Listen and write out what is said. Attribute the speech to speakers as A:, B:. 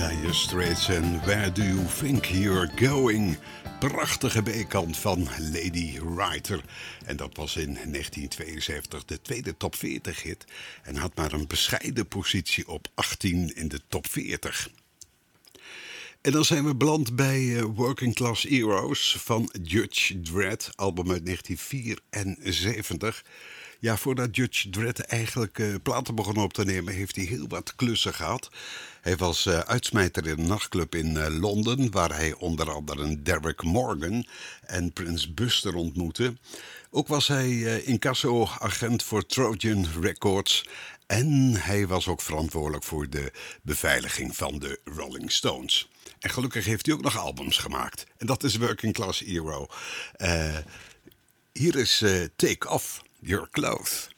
A: Dire Straits en Where Do You Think You're Going? Prachtige B-kant van Lady Writer. En dat was in 1972 de tweede top 40 hit. En had maar een bescheiden positie op 18 in de top 40. En dan zijn we beland bij Working Class Heroes van Judge Dredd, album uit 1974. Ja, voordat Judge Dredd eigenlijk platen begon op te nemen, heeft hij heel wat klussen gehad. Hij was uitsmijter in een nachtclub in Londen, waar hij onder andere Derek Morgan en Prince Buster ontmoette. Ook was hij incasso-agent voor Trojan Records. En hij was ook verantwoordelijk voor de beveiliging van de Rolling Stones. En gelukkig heeft hij ook nog albums gemaakt. En dat is Working Class Hero. Hier is Take Off Your Clothes.